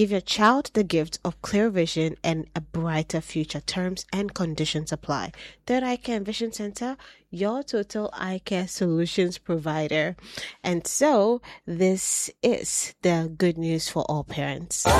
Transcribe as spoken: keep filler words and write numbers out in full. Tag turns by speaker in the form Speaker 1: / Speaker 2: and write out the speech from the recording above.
Speaker 1: Give your child the gift of clear vision and a brighter future. Terms and conditions apply. Third Eye Care and Vision Center, your total eye care solutions provider. And so this is the good news for all parents.